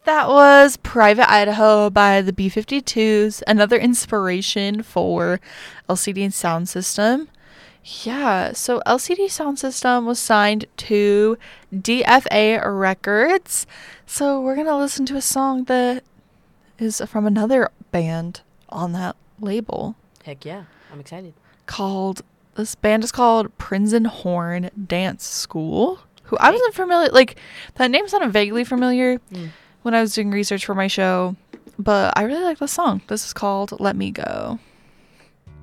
That was Private Idaho by the B-52s, another inspiration for LCD Sound System. Yeah, so LCD Sound System was signed to DFA Records. So we're going to listen to a song that is from another band on that label. Heck yeah, I'm excited. This band is called Prinzenhorn Dance School, who I wasn't familiar, like, that name sounded vaguely familiar when I was doing research for my show, but I really like this song. This is called Let Me Go.